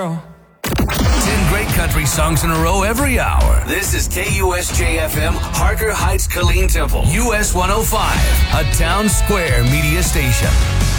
10 great country songs in a row every hour. This is KUSJ-FM, Harker Heights, Killeen Temple, US 105, a Town Square media station.